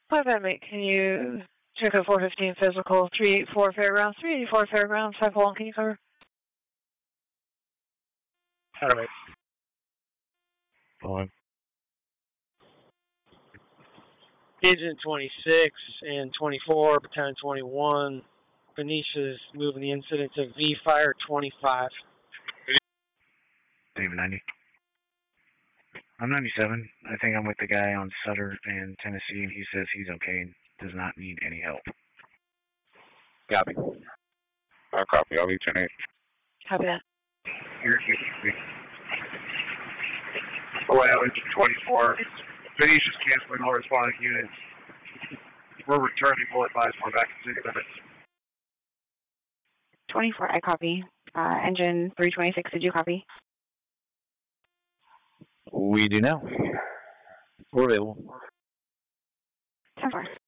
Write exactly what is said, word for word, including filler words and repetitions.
Five Mate, can you check out four fifteen physical, three eighty-four Fairgrounds, three eighty-four Fairgrounds, five one, can you cover? All right. Fine. Agent twenty-six and twenty-four, Battalion twenty-one. Benicia's moving the incident to V Fire twenty-five. David ninety. I'm ninety-seven. I think I'm with the guy on Sutter and Tennessee, and he says he's okay and does not need any help. Copy. I'll copy. I'll be ten eight. Copy that. Here, here, here. Oh, well, it's twenty-four. Venetia's canceling all responding units. We're returning bullet advice for back to city limits. twenty-four, I copy. Uh, engine three twenty-six, did you copy? We do now. We're available. ten four.